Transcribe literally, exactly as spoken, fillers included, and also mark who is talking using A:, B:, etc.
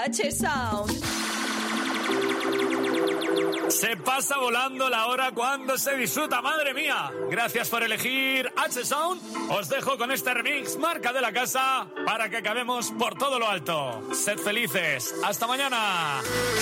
A: H-Sound.
B: Se pasa volando la hora cuando se disfruta, madre mía. Gracias por elegir H-Sound. Os dejo con este remix, marca de la casa, para que acabemos por todo lo alto. Sed felices. Hasta mañana.